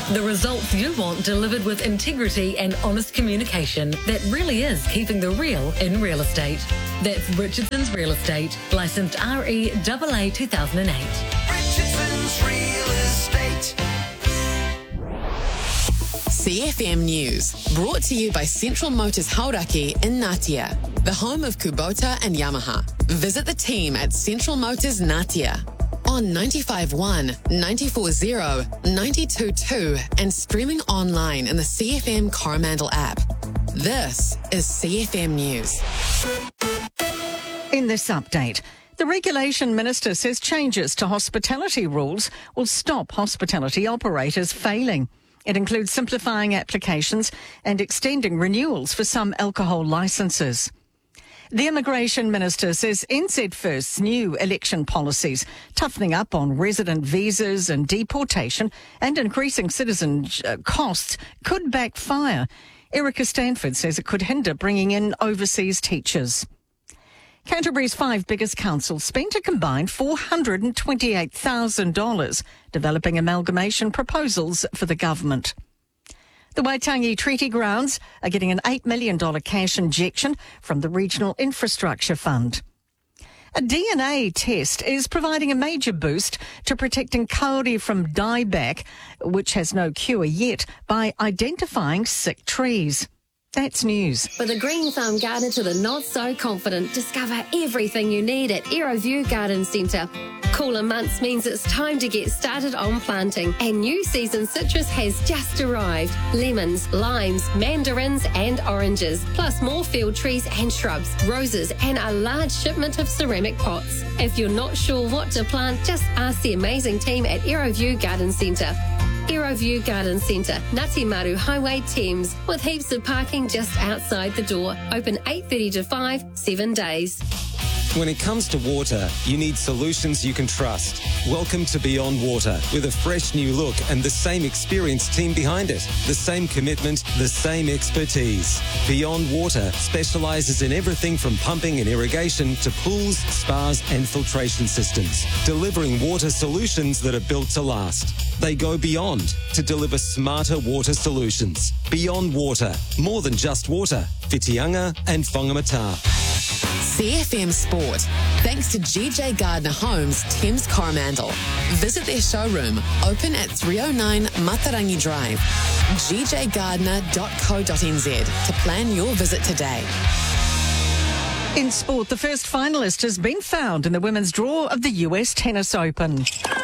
The results you want delivered with integrity and honest communication that really is keeping the real in real estate. That's Richardson's Real Estate, licensed REAA 2008. Richardson's Real Estate. CFM News, brought to you by Central Motors Hauraki in Ngatea, the home of Kubota and Yamaha. Visit the team at Central Motors Ngatea on 95.1, 94.0, 92.2 and streaming online in the CFM Coromandel app. This is CFM News. In this update, the Regulation Minister says changes to hospitality rules will stop hospitality operators failing. It includes simplifying applications and extending renewals for some alcohol licences. The Immigration Minister says NZ First's new election policies, toughening up on resident visas and deportation and increasing citizen costs, could backfire. Erica Stanford says it could hinder bringing in overseas teachers. Canterbury's 5 biggest councils spent a combined $428,000 developing amalgamation proposals for the government. The Waitangi Treaty Grounds are getting an $8 million cash injection from the Regional Infrastructure Fund. A DNA test is providing a major boost to protecting kauri from dieback, which has no cure yet, by identifying sick trees. That's news. With a green thumb garden to the not-so-confident, discover everything you need at Aeroview Garden Centre. Cooler months means it's time to get started on planting, and new season citrus has just arrived. Lemons, limes, mandarins and oranges, plus more field trees and shrubs, roses and a large shipment of ceramic pots. If you're not sure what to plant, just ask the amazing team at Aeroview Garden Centre. Aeroview Garden Centre, Ngati Maru Highway, Thames, with heaps of parking just outside the door. Open 8:30 to 5, 7 days. When it comes to water, you need solutions you can trust. Welcome to Beyond Water, with a fresh new look and the same experienced team behind it. The same commitment, the same expertise. Beyond Water specialises in everything from pumping and irrigation to pools, spas and filtration systems, delivering water solutions that are built to last. They go beyond to deliver smarter water solutions. Beyond Water, more than just water. Whitianga and Whangamata. CFM Sport, thanks to GJ Gardner Homes, Thames Coromandel. Visit their showroom, open at 309 Matarangi Drive, gjgardner.co.nz to plan your visit today. In sport, the first finalist has been found in the women's draw of the US Tennis Open.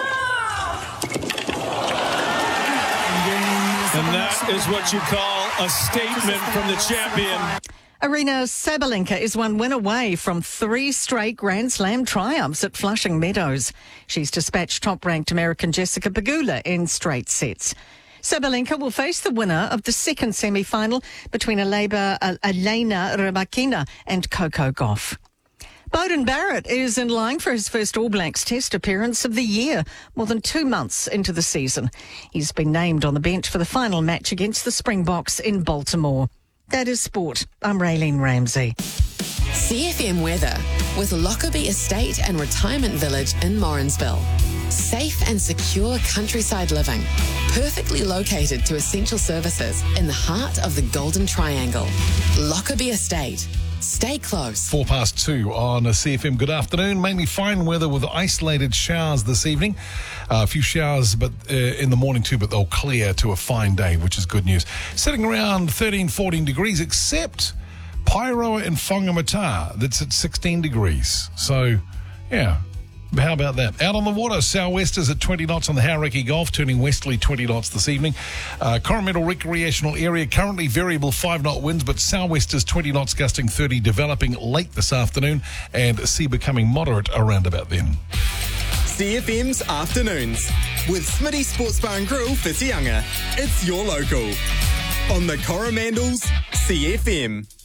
And that is what you call a statement from the champion. Aryna Sabalenka is 1 win away from 3 straight Grand Slam triumphs at Flushing Meadows. She's dispatched top-ranked American Jessica Pegula in straight sets. Sabalenka will face the winner of the second semi-final between Elena Rybakina and Coco Gauff. Beauden Barrett is in line for his first All Blacks Test appearance of the year, more than 2 months into the season. He's been named on the bench for the final match against the Springboks in Baltimore. That is sport. I'm Raylene Ramsey. CFM weather with Lockerbie Estate and Retirement Village in Morrinsville. Safe and secure countryside living, perfectly located to essential services in the heart of the Golden Triangle. Lockerbie Estate. Stay close. 2:04 on CFM. Good afternoon. Mainly fine weather with isolated showers this evening. A few showers but in the morning too, but they'll clear to a fine day, which is good news. Sitting around 13, 14 degrees, except Pairoa and Whangamata. That's at 16 degrees. So, yeah. How about that? Out on the water, sou'westers at 20 knots on the Hauraki Gulf, turning westerly 20 knots this evening. Coromandel Recreational Area, currently variable 5-knot winds, but sou'westers 20 knots gusting 30, developing late this afternoon, and sea becoming moderate around about then. CFM's Afternoons with Smitty Sports Bar and Grill, Whitianga. It's your local. On the Coromandel's CFM.